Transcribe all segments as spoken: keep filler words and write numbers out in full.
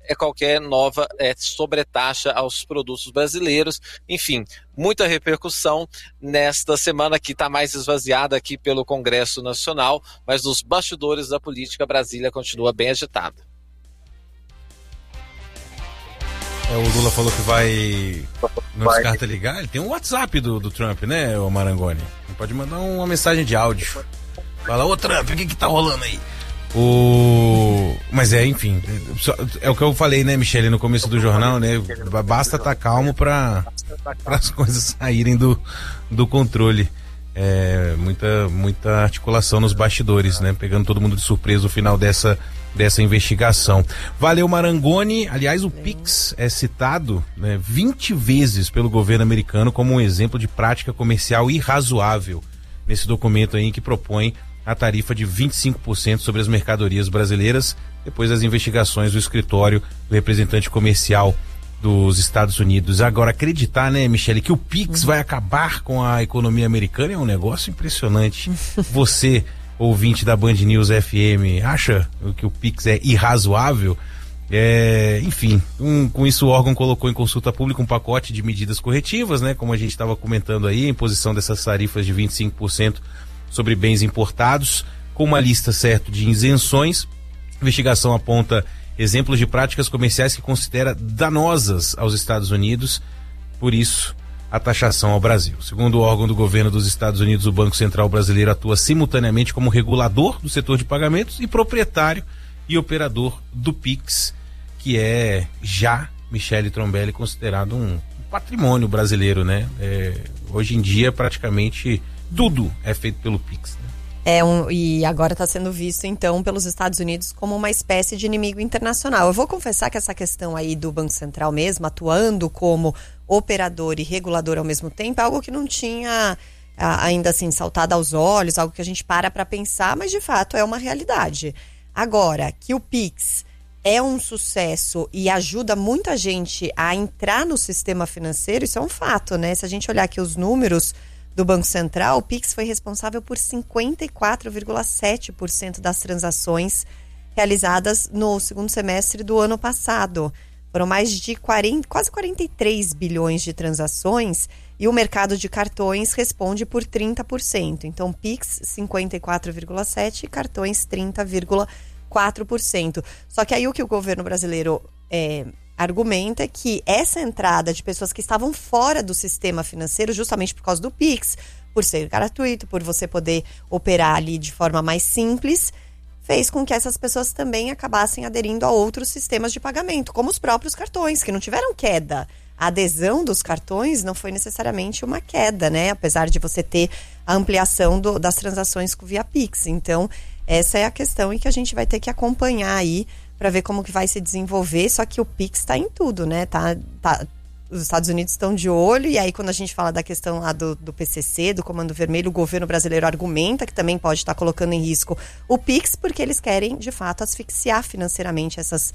é qualquer nova é, sobretaxa aos produtos brasileiros. Enfim, muita repercussão nesta semana que está mais esvaziada aqui pelo Congresso Nacional, mas nos bastidores da política, Brasília continua bem agitada. É, o Lula falou que vai, não descarta ligar, ele tem um WhatsApp do, do Trump, né, o Marangoni? Ele pode mandar uma mensagem de áudio. Fala, ô Trump, o que que tá rolando aí? O... Mas é, enfim, é o que eu falei, né, Michele, no começo do jornal, né, basta estar tá calmo para as coisas saírem do, do controle. É, muita, muita articulação nos bastidores, né, pegando todo mundo de surpresa no final dessa dessa investigação. Valeu, Marangoni. Aliás, o Pix é citado, né, vinte vezes pelo governo americano como um exemplo de prática comercial irrazoável nesse documento aí que propõe a tarifa de vinte e cinco por cento sobre as mercadorias brasileiras, depois das investigações do escritório do representante comercial dos Estados Unidos. Agora, acreditar, né, Michele, que o Pix uhum. vai acabar com a economia americana é um negócio impressionante. Você, ouvinte da Band News F M, acha que o Pix é irrazoável? É, enfim, um, com isso o órgão colocou em consulta pública um pacote de medidas corretivas, né, como a gente estava comentando aí, a imposição dessas tarifas de vinte e cinco por cento sobre bens importados, com uma lista, certo, de isenções. A investigação aponta exemplos de práticas comerciais que considera danosas aos Estados Unidos, por isso a taxação ao Brasil. Segundo o órgão do governo dos Estados Unidos, o Banco Central Brasileiro atua simultaneamente como regulador do setor de pagamentos e proprietário e operador do Pix, que é já, Michele Trombelli, considerado um patrimônio brasileiro, né? É, hoje em dia praticamente tudo é feito pelo Pix, né? É um, e agora está sendo visto, então, pelos Estados Unidos como uma espécie de inimigo internacional. Eu vou confessar que essa questão aí do Banco Central mesmo, atuando como operador e regulador ao mesmo tempo, é algo que não tinha ainda assim saltado aos olhos, algo que a gente para para pensar, mas de fato é uma realidade. Agora, que o Pix é um sucesso e ajuda muita gente a entrar no sistema financeiro, isso é um fato, né? Se a gente olhar aqui os números do Banco Central, o Pix foi responsável por cinquenta e quatro vírgula sete por cento das transações realizadas no segundo semestre do ano passado. Foram mais de quarenta, quase quarenta e três bilhões de transações e o mercado de cartões responde por trinta por cento. Então, Pix cinquenta e quatro vírgula sete por cento e cartões trinta vírgula quatro por cento. Só que aí o que o governo brasileiro é, argumenta é que essa entrada de pessoas que estavam fora do sistema financeiro, justamente por causa do Pix, por ser gratuito, por você poder operar ali de forma mais simples, fez com que essas pessoas também acabassem aderindo a outros sistemas de pagamento, como os próprios cartões, que não tiveram queda. A adesão dos cartões não foi necessariamente uma queda, né? Apesar de você ter a ampliação do, das transações via Pix. Então, essa é a questão em que a gente vai ter que acompanhar aí para ver como que vai se desenvolver, só que o Pix está em tudo, né? Tá, tá, os Estados Unidos estão de olho, e aí quando a gente fala da questão lá do, do P C C, do Comando Vermelho, o governo brasileiro argumenta que também pode estar colocando em risco o Pix, porque eles querem, de fato, asfixiar financeiramente essas,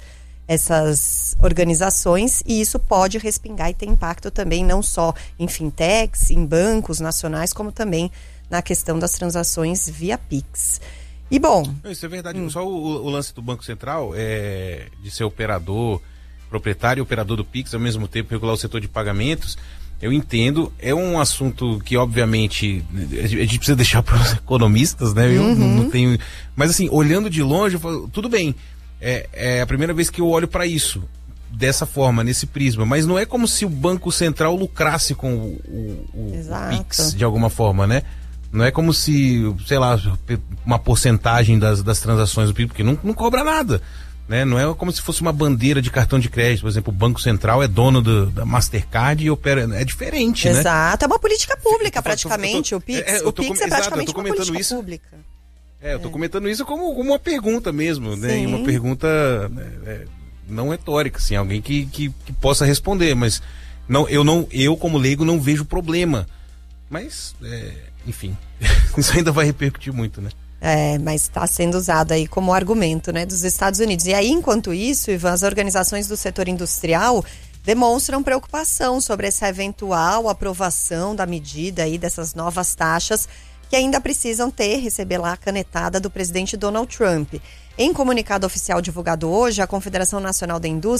essas organizações, e isso pode respingar e ter impacto também não só em fintechs, em bancos nacionais, como também na questão das transações via Pix. E bom... Isso é verdade, hum. só o, o lance do Banco Central é de ser operador, proprietário e operador do Pix, ao mesmo tempo regular o setor de pagamentos, eu entendo, é um assunto que obviamente a gente precisa deixar para os economistas, né? Eu uhum. não, não tenho... Mas assim, olhando de longe, eu falo, tudo bem, é, é a primeira vez que eu olho para isso, dessa forma, nesse prisma, mas não é como se o Banco Central lucrasse com o, o, o Pix, de alguma forma, né? Não é como se, sei lá, uma porcentagem das, das transações do Pix, porque não, não cobra nada, né? Não é como se fosse uma bandeira de cartão de crédito. Por exemplo, o Banco Central é dono do, da Mastercard e opera... É diferente, Exato. né? Exato, é uma política pública praticamente, tô, tô, o Pix. É, o Pix com... é praticamente exato, uma política isso. pública. É, eu tô é. comentando isso como, como uma pergunta mesmo, né? Sim. Uma pergunta é, não retórica, assim, alguém que, que, que possa responder, mas não, eu, não, eu, como leigo, não vejo problema. Mas... É... Enfim, isso ainda vai repercutir muito, né? É, mas está sendo usado aí como argumento, né, dos Estados Unidos. E aí, enquanto isso, Ivan, as organizações do setor industrial demonstram preocupação sobre essa eventual aprovação da medida aí dessas novas taxas que ainda precisam ter, receber lá a canetada do presidente Donald Trump. Em comunicado oficial divulgado hoje, a Confederação Nacional da Indústria